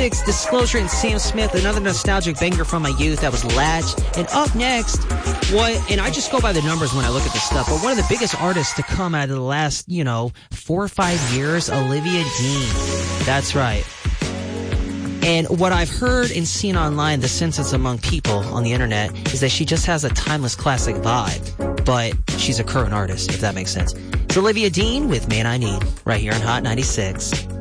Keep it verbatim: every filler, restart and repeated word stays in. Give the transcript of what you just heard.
ninety-six, Disclosure and Sam Smith, another nostalgic banger from my youth. That was Latch. And up next, what, and I just go by the numbers when I look at this stuff, but one of the biggest artists to come out of the last, you know, four or five years, Olivia Dean. That's right. And what I've heard and seen online, the census among people on the internet, is that she just has a timeless classic vibe, but she's a current artist, if that makes sense. It's Olivia Dean with Man I Need, right here on Hot ninety-six.